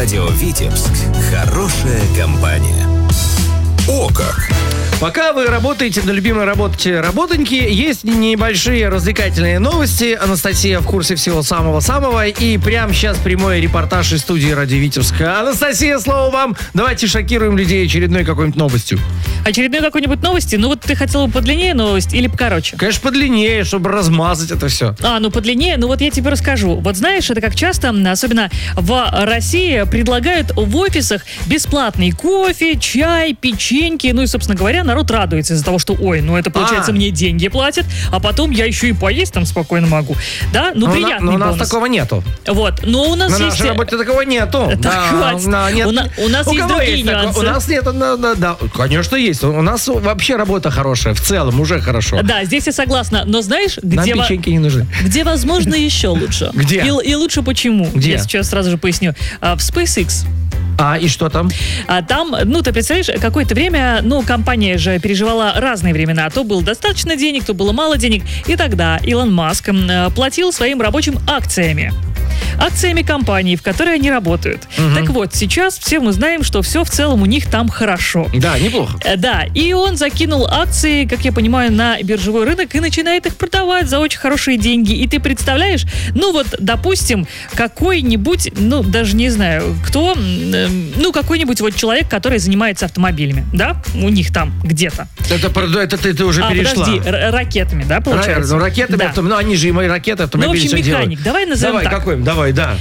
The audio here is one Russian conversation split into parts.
Радио Витебск. Хорошая компания. О как! Пока вы работаете на любимой работе работоньки, есть небольшие развлекательные новости. Анастасия в курсе всего самого-самого. И прямо сейчас прямой репортаж из студии Радио Витебска. Анастасия, слово вам. Давайте шокируем людей очередной какой-нибудь новостью. Очередной какой-нибудь новости? Ну вот ты хотела бы подлиннее новость или покороче? Конечно, подлиннее, чтобы размазать это все. Подлиннее? Ну вот я тебе расскажу. Вот знаешь, это как часто, особенно в России, предлагают в офисах бесплатный кофе, чай, печеньки. Ну и, собственно говоря, народ радуется из-за того, что, это получается мне деньги платят, а потом я еще и поесть там спокойно могу. Да? Приятный но у нас бонус. такого нету. Вот. Но у нас на есть... нашей работе такого нету. Хватит. Нет. У нас есть другие нюансы. У нас нет, да, конечно, есть. У нас вообще работа хорошая, в целом уже хорошо. Да, здесь я согласна. Но знаешь, нам печеньки не нужны. где возможно еще лучше? Где? И лучше почему? Где? Я сейчас сразу же поясню. В SpaceX. И что там? Там, ты представляешь, какое-то время, компания же переживала разные времена. То было достаточно денег, то было мало денег. И тогда Илон Маск платил своим рабочим акциями компании, в которой они работают. Угу. Так вот, сейчас все мы знаем, что все в целом у них там хорошо. Да, неплохо. Да, и он закинул акции, как я понимаю, на биржевой рынок и начинает их продавать за очень хорошие деньги. И ты представляешь, допустим, какой-нибудь, даже не знаю, кто, какой-нибудь человек, который занимается автомобилями, да, у них там где-то. Это ты уже перешла. Подожди, ракетами, да, получается? Ракетами, да. Они же и мои ракеты, автомобили все делают. механик, давай назовем так. Какой? Давай, да.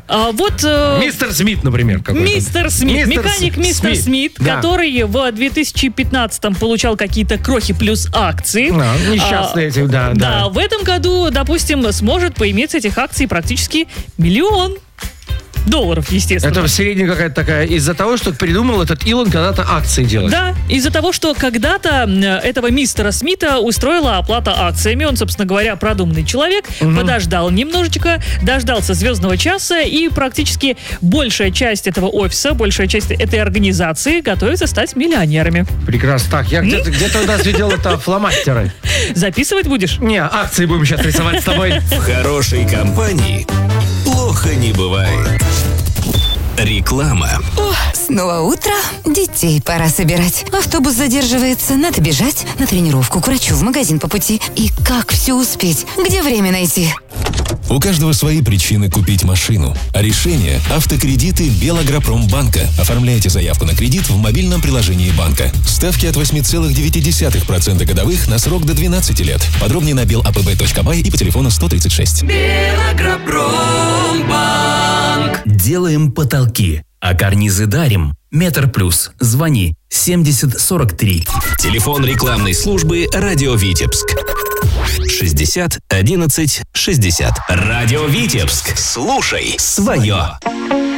Мистер Смит, например. Мистер Смит, механик Мистер Смит, да. Который в 2015-м получал какие-то крохи плюс акции. Несчастные эти, да. Да, в этом году, допустим, сможет поиметь этих акций практически $1 миллион. Естественно. Это средняя какая-то такая, из-за того, что придумал этот Илон когда-то акции делать. Да, из-за того, что когда-то этого мистера Смита устроила оплата акциями. Он, собственно говоря, продуманный человек, подождал немножечко, дождался звездного часа, и практически большая часть этого офиса, большая часть этой организации готовится стать миллионерами. Прекрасно. Так, я где-то у нас видел это фломастеры. Записывать будешь? Не, акции будем сейчас рисовать с тобой. В хорошей компании плохо не бывает. Реклама. Снова утро, детей пора собирать. Автобус задерживается, надо бежать на тренировку, к врачу, в магазин по пути. И как все успеть? Где время найти? У каждого свои причины купить машину. А решение – автокредиты Белагропромбанка. Оформляйте заявку на кредит в мобильном приложении банка. Ставки от 8,9% годовых на срок до 12 лет. Подробнее на belapb.by и по телефону 136. Белагропромбанк. Делаем потолки, а карнизы дарим. Метр плюс. Звони 70 43. Телефон рекламной службы «Радио Витебск». 60 11 60. Радио Витебск. Слушай свое.